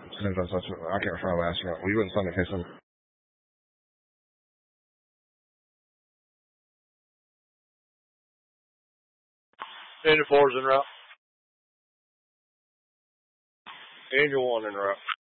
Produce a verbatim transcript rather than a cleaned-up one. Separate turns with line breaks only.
Send us, I can't find last round. We wouldn't send a Hissing.
Angel four is in route. Angel one in route.